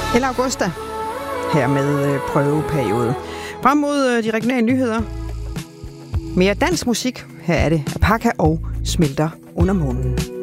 Eller Augusta, her med prøveperiode. Frem mod de regionale nyheder. Mere dansk musik. Her er det Apaka og Smelter under månen.